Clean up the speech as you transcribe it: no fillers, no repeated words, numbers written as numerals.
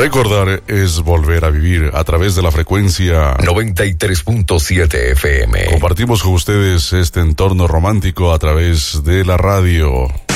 Recordar es volver a vivir a través de la frecuencia 93.7 FM. Compartimos con ustedes este entorno romántico a través de la radio.